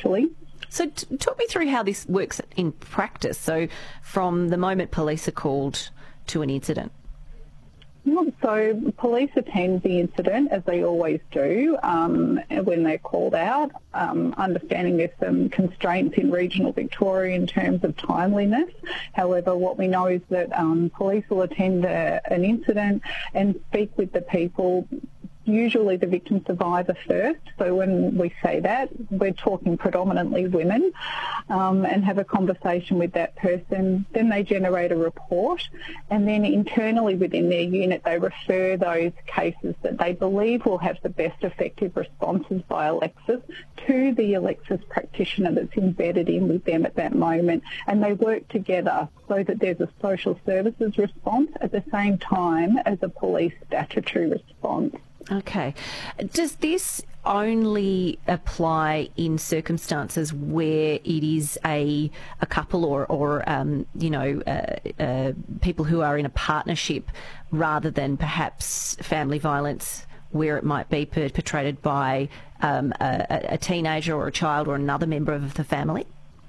actually. So talk me through how this works in practice. So from the moment police are called to an incident. So police attend the incident, as they always do, when they're called out, understanding there's some constraints in regional Victoria in terms of timeliness. However, what we know is that police will attend an incident and speak with the people, usually the victim survivor first. So when we say that, we're talking predominantly women, and have a conversation with that person. Then they generate a report, and then internally within their unit they refer those cases that they believe will have the best effective responses by Alexis to the Alexis practitioner that's embedded in with them at that moment, and they work together so that there's a social services response at the same time as a police statutory response. Okay. Does this only apply in circumstances where it is a couple or people who are in a partnership rather than perhaps family violence where it might be perpetrated by a teenager or a child or another member of the family?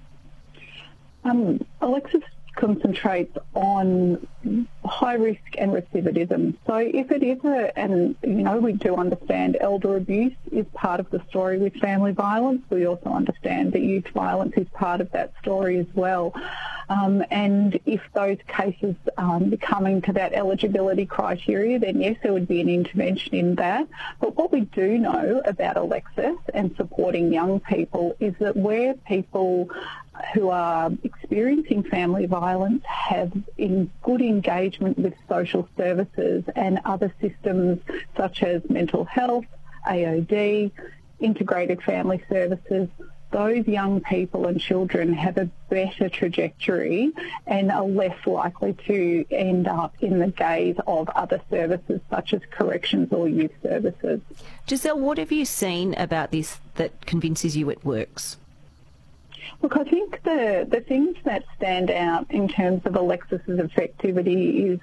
Alexis concentrates on high risk and recidivism. So if it is we do understand elder abuse is part of the story with family violence. We also understand that youth violence is part of that story as well. And if those cases coming to that eligibility criteria, then yes, there would be an intervention in that. But what we do know about Alexis and supporting young people is that where people who are experiencing family violence have in good engagement with social services and other systems such as mental health, AOD, integrated family services, those young people and children have a better trajectory and are less likely to end up in the gaze of other services such as corrections or youth services. Giselle, what have you seen about this that convinces you it works? Look, I think the things that stand out in terms of Alexis's effectiveness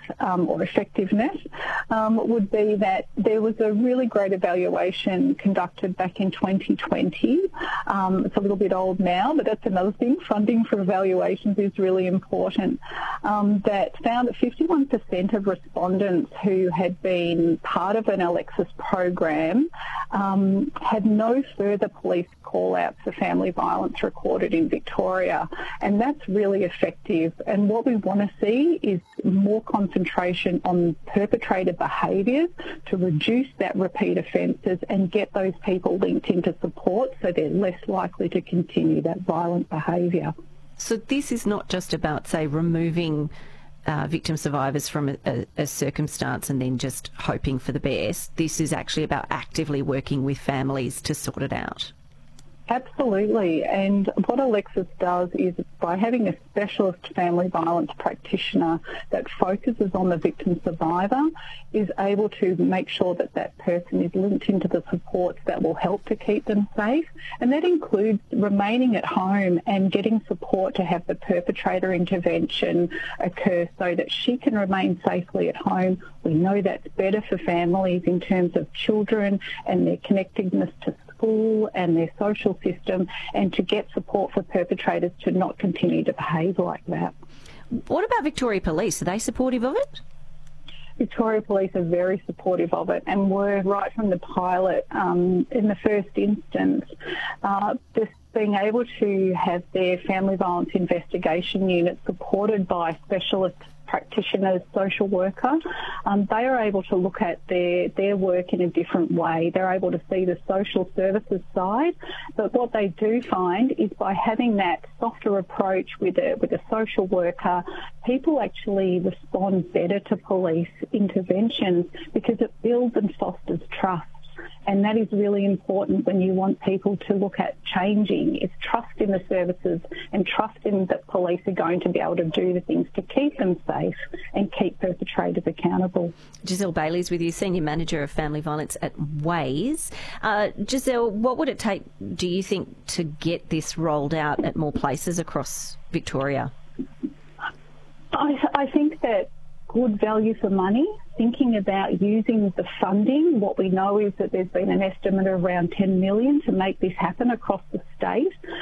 would be that there was a really great evaluation conducted back in 2020. It's a little bit old now, but that's another thing. Funding for evaluations is really important. That found that 51% of respondents who had been part of an Alexis program had no further police call-outs for family violence recorded in Victoria, and that's really effective. And what we want to see is more concentration on perpetrator behaviours to reduce that repeat offences and get those people linked into support so they're less likely to continue that violent behaviour. So this is not just about, say, removing victim survivors from a circumstance and then just hoping for the best. This is actually about actively working with families to sort it out. Absolutely, and what Alexis does is by having a specialist family violence practitioner that focuses on the victim survivor is able to make sure that that person is linked into the supports that will help to keep them safe, and that includes remaining at home and getting support to have the perpetrator intervention occur so that she can remain safely at home. We know that's better for families in terms of children and their connectedness to school and their social system, and to get support for perpetrators to not continue to behave like that. What about Victoria Police? Are they supportive of it? Victoria Police are very supportive of it and were right from the pilot in the first instance. Just being able to have their family violence investigation unit supported by specialist practitioners, social worker, they are able to look at their work in a different way. They're able to see the social services side, but what they do find is by having that softer approach with a social worker, people actually respond better to police interventions because it builds and fosters trust. And that is really important when you want people to look at changing. It's trust in the services and trust in that police are going to be able to do the things to keep them safe and keep perpetrators accountable. Giselle Bailey's with you, Senior Manager of Family Violence at Ways. Giselle, what would it take, do you think, to get this rolled out at more places across Victoria? I think that good value for money, thinking about using the funding. What we know is that there's been an estimate of around $10 million to make this happen across the state.